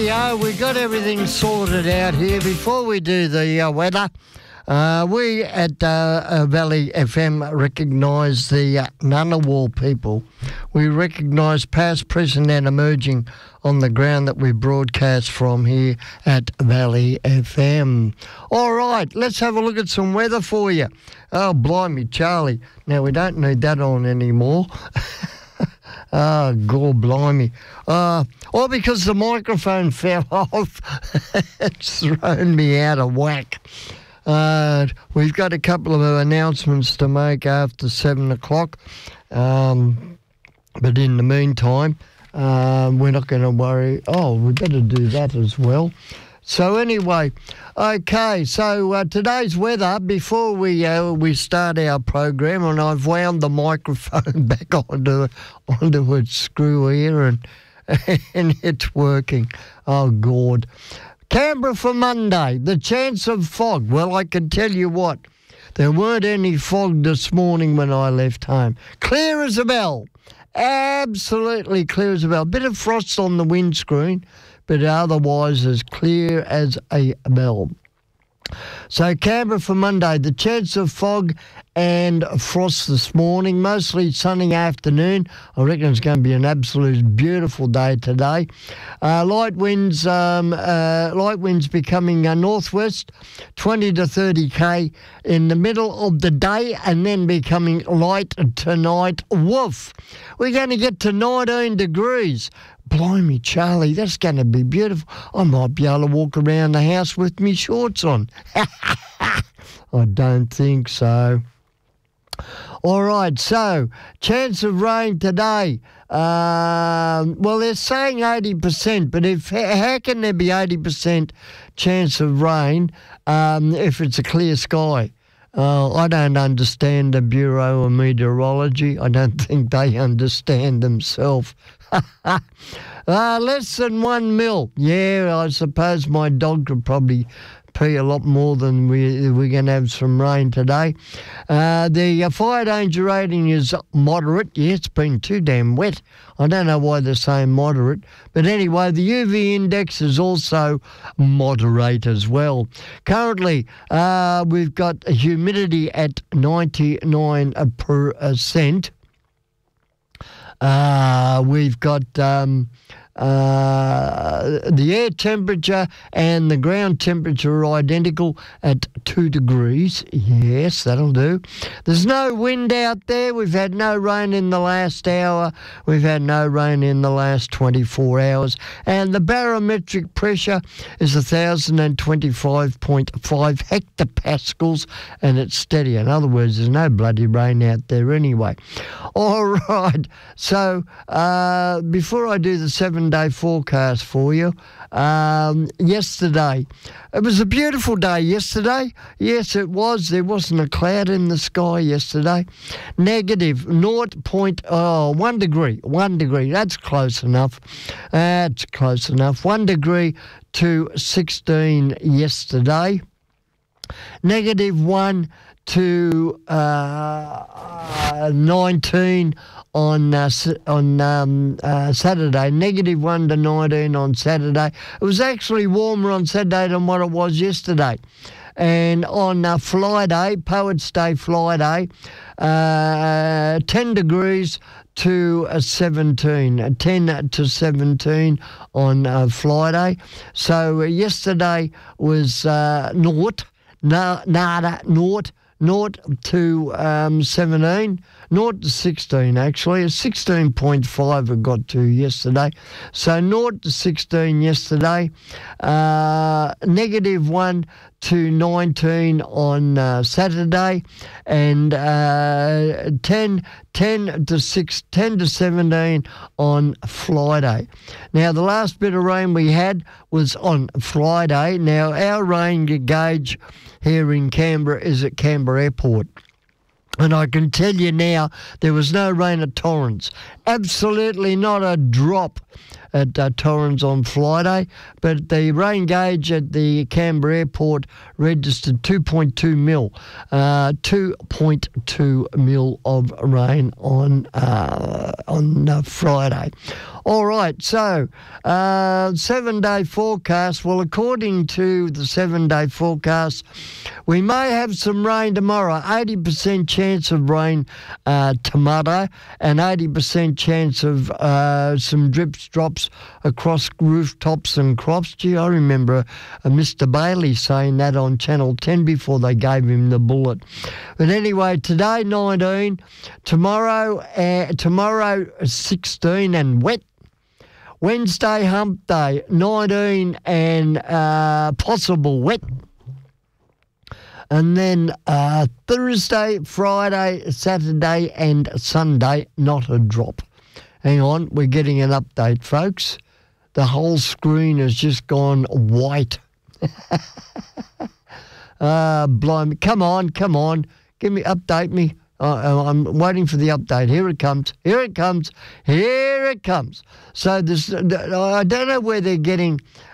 rightio, we got everything sorted out here. Before we do the weather, we at Valley FM recognise the Ngunnawal people. We recognise past, present and emerging on the ground that we broadcast from here at Valley FM. All right, let's have a look at some weather for you. Oh, blimey, Charlie. Now, we don't need that on anymore. Oh, God blimey. All because the microphone fell off. It's thrown me out of whack. We've got a couple of announcements to make after 7 o'clock. But in the meantime, we're not going to worry. Oh, we better do that as well. So anyway, okay, so today's weather, before we start our program, and I've wound the microphone back onto its screw here, and it's working. Oh, God. Canberra for Monday, the chance of fog. Well, I can tell you what, there weren't any fog this morning when I left home. Clear as a bell. Absolutely clear as a bell. Bit of frost on the windscreen, but otherwise as clear as a bell. So Canberra for Monday, the chance of fog and frost this morning, mostly sunny afternoon. I reckon it's going to be an absolute beautiful day today. Light winds becoming northwest, 20 to 30 k in the middle of the day, and then becoming light tonight. Woof! We're going to get to 19 degrees. Blimey, Charlie, that's going to be beautiful. I might be able to walk around the house with me shorts on. I don't think so. All right, so chance of rain today. Well, they're saying 80%, but how can there be 80% chance of rain if it's a clear sky? I don't understand the Bureau of Meteorology. I don't think they understand themselves. Less than 1 mil. Yeah, I suppose my dog could probably pee a lot more than we're going to have some rain today. The fire danger rating is moderate. Yeah, it's been too damn wet. I don't know why they're saying moderate. But anyway, the UV index is also moderate as well. Currently, we've got humidity at 99%. We've got the air temperature and the ground temperature are identical at 2 degrees. Yes, that'll do. There's no wind out there. We've had no rain in the last hour. We've had no rain in the last 24 hours. And the barometric pressure is 1,025.5 hectopascals, and it's steady. In other words, there's no bloody rain out there anyway. All right. So before I do the 7-day forecast for you, yesterday, it was a beautiful day yesterday. Yes, it was. There wasn't a cloud in the sky yesterday. Negative 1 degree. 1 degree. That's close enough. That's close enough. 1 degree to 16 yesterday. -1 to 19 on Saturday. -1 to 19 on Saturday. It was actually warmer on Saturday than what it was yesterday. And on Friday, Poets' Day Friday, 10 degrees to 17, 10 to 17 on Friday. So yesterday was naught to 17, 0 to 16 actually. 16.5 I got to yesterday. So 0 to 16 yesterday. -1 to 19 on Saturday, and 10 to 17 on Friday. Now, the last bit of rain we had was on Friday. Now, our rain gauge here in Canberra is at Canberra Airport. And I can tell you now, there was no rain at Torrens. Absolutely not a drop at Torrens on Friday. But the rain gauge at the Canberra Airport registered 2.2 mil. 2.2 mil of rain on Friday. All right, so 7-day forecast. Well, according to the 7-day forecast, we may have some rain tomorrow. 80% chance of rain tomorrow, and 80% chance of some drips, drops across rooftops and crops. Gee, I remember Mr. Bailey saying that on Channel 10 before they gave him the bullet. But anyway, today 19, tomorrow 16 and wet. Wednesday, hump day, 19 and possible wet. And then Thursday, Friday, Saturday and Sunday, not a drop. Hang on, we're getting an update, folks. The whole screen has just gone white. Blimey. Come on. Update me. I'm waiting for the update. Here it comes. So this, I don't know where they're getting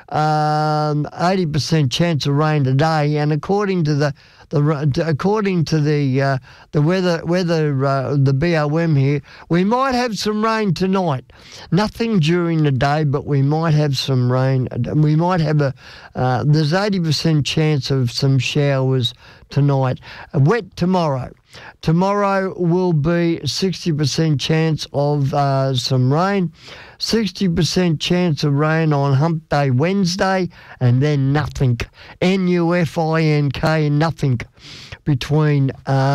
80% chance of rain today, and according to the weather, the BOM here, we might have some rain tonight. Nothing during the day, but we might have some rain. We might have there's 80% chance of some showers tonight. Wet tomorrow. Tomorrow will be 60% chance of some rain, 60% chance of rain on Hump Day Wednesday, and then nothing. NUFINK, nothing between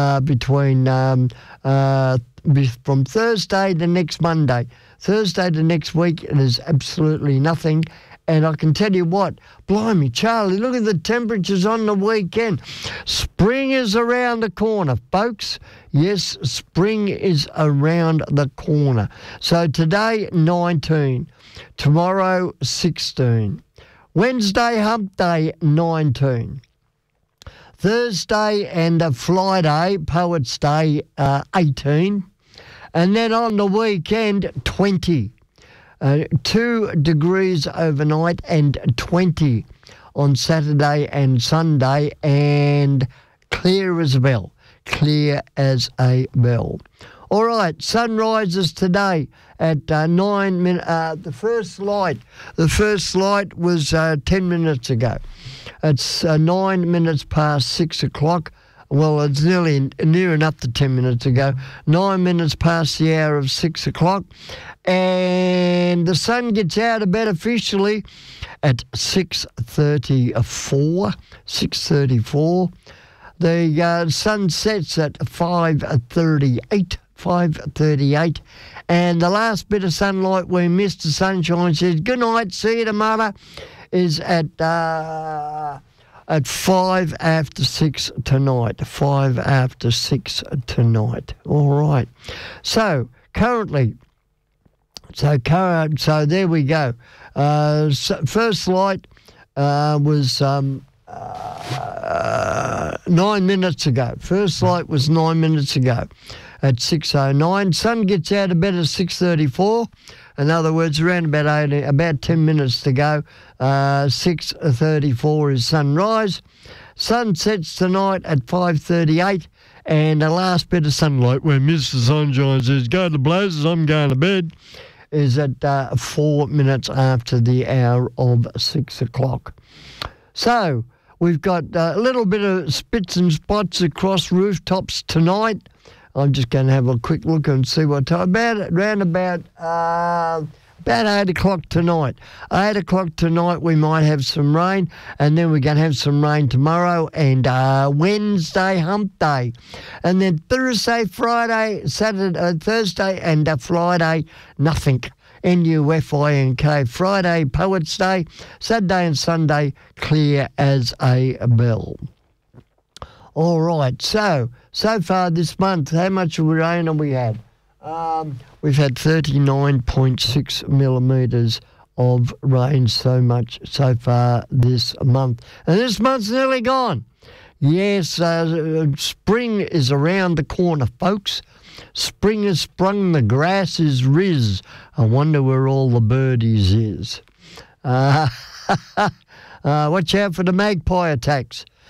from Thursday to next Monday. Thursday to next week, it is absolutely nothing. And I can tell you what, blimey, Charlie, look at the temperatures on the weekend. Spring is around the corner, folks. Yes, spring is around the corner. So today, 19. Tomorrow, 16. Wednesday, hump day, 19. Thursday and Friday, Poets' Day, 18. And then on the weekend, 20. 2 degrees overnight and 20 on Saturday and Sunday, and clear as a bell. Clear as a bell. All right, sunrises today at 9 minutes. The first light was 10 minutes ago. It's 9 minutes past 6 o'clock. Well, it's near enough to 10 minutes ago. 9 minutes past the hour of 6 o'clock. And the sun gets out of bed officially at 6:34. 6:34. The sun sets at 5:38. 5:38. And the last bit of sunlight where Mr. Sunshine says, "Good night, see you tomorrow," is at 5 after 6 tonight. 5 after 6 tonight. All right. So currently, so there we go. First light was 9 minutes ago. First light was 9 minutes ago at 6:09. Sun gets out of bed at 6:34. In other words, around about 10 minutes to go. 6:34 is sunrise. Sun sets tonight at 5:38. And the last bit of sunlight where Mr. Sunshine says, "Go to blazes, I'm going to bed," is at 4 minutes after the hour of 6 o'clock. So we've got a little bit of spits and spots across rooftops tonight. I'm just going to have a quick look and see what time. About 8 o'clock tonight. 8 o'clock tonight we might have some rain, and then we're going to have some rain tomorrow and Wednesday, hump day. And then Thursday, Friday, Saturday, Thursday and Friday, nothing. NUFINK. Friday, Poets' Day. Saturday and Sunday, clear as a bell. All right, so far this month, how much rain have we had? We've had 39.6 millimetres of rain so far this month. And this month's nearly gone. Yes, spring is around the corner, folks. Spring has sprung, the grass is riz. I wonder where all the birdies is. Watch out for the magpie attacks.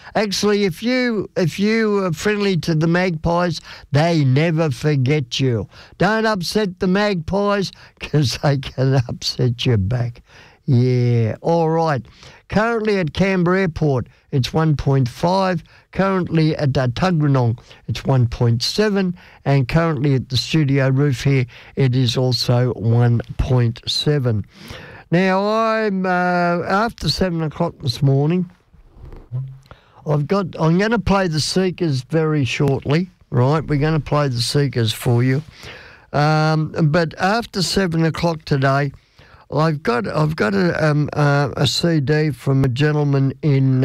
Actually, if you are friendly to the Magpies, they never forget you. Don't upset the Magpies because they can upset you back. Yeah, all right. Currently at Canberra Airport, it's 1.5. Currently at Tuggeranong, it's 1.7. And currently at the studio roof here, it is also 1.7. Now, I'm after 7 o'clock this morning, I'm going to play the Seekers very shortly, right? We're going to play the Seekers for you. But after 7 o'clock today, I've got a CD from a gentleman in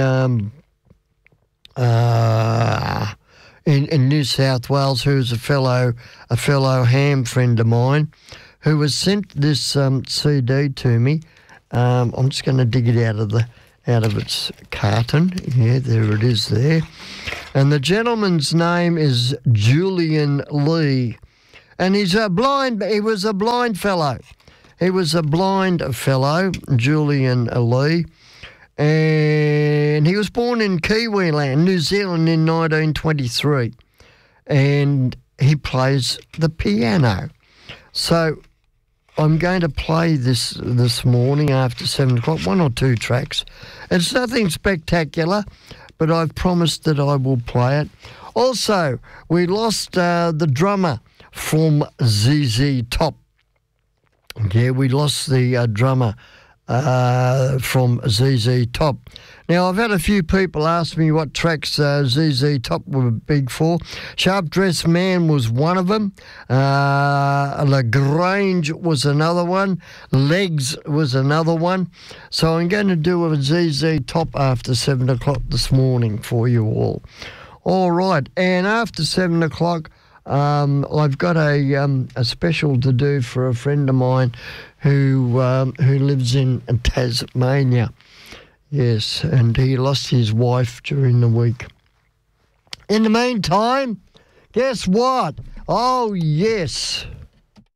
New South Wales who's a fellow ham friend of mine, who has sent this CD to me. I'm just going to dig it out of its carton. Yeah, there it is there. And the gentleman's name is Julian Lee, and he was a blind fellow. He was a blind fellow, Julian Lee, and he was born in Kiwiland, New Zealand in 1923, and he plays the piano. So I'm going to play this morning after 7 o'clock, 1 or 2 tracks. It's nothing spectacular, but I've promised that I will play it. Also, we lost the drummer from ZZ Top. Yeah, we lost the drummer from ZZ Top. Now, I've had a few people ask me what tracks ZZ Top were big for. Sharp Dressed Man was one of them. LaGrange was another one. Legs was another one. So I'm going to do a ZZ Top after 7 o'clock this morning for you all. All right, and after 7 o'clock, I've got a special to do for a friend of mine who lives in Tasmania. Yes, and he lost his wife during the week. In the meantime, guess what? Oh, yes.